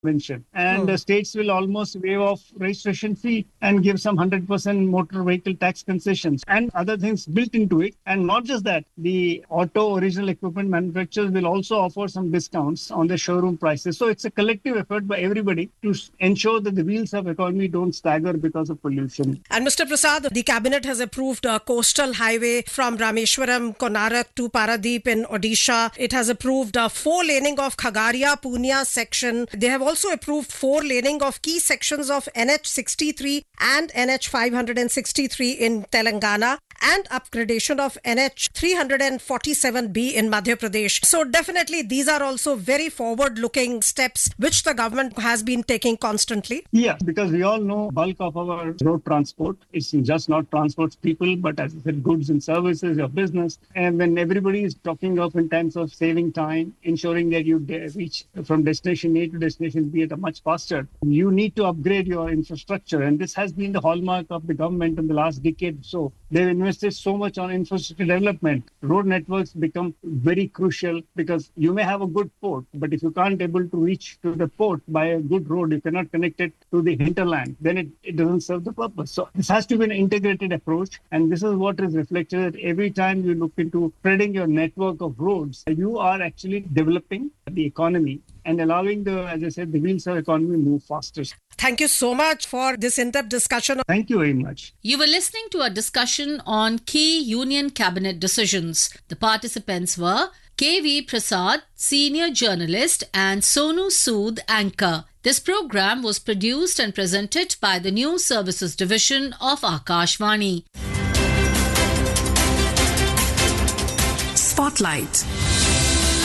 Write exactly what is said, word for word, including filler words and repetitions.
mentioned. And Hmm. the states will almost waive off registration fee and give some one hundred percent motor vehicle tax concessions and other things built into it. And not just that, the auto original equipment manufacturers will also offer some discounts on the showroom prices. So it's a collective effort by everybody to s- ensure that the wheels of economy don't stagger because of pollution. And Mister Prasad, the cabinet has approved a coastal highway from Rameshwaram, Konarak to Paradeep in Odisha. It has approved a four laning of Khagaria, Punia section. They have also approved four laning of key sections of N H sixty-three and N H five sixty-three in Telangana, and upgradation of N H three forty-seven B in Madhya Pradesh. So definitely these are also very forward-looking steps which the government has been taking constantly. Yeah, because we all know bulk of our road transport is just not transports people, but as I said, goods and services, your business. And when everybody is talking of in terms of saving time, ensuring that you de- reach from destination A to destination B at a much faster, you need to upgrade your infrastructure. And this has been the hallmark of the government in the last decade or so. They've invested so much on infrastructure development. Road networks become very crucial because you may have a good port, but if you can't able to reach to the port by a good road, you cannot connect it to the hinterland, then it, it doesn't serve the purpose. So this has to be an integrated approach. And this is what is reflected every time you look into spreading your network of roads. You are actually developing the economy and allowing the, as I said, the wheels of economy move faster. Thank you so much for this in-depth discussion. Thank you very much. You were listening to a discussion on key Union Cabinet decisions. The participants were K V Prasad, senior journalist, and Sonu Sood, anchor. This program was produced and presented by the News Services Division of Akashvani. Spotlight.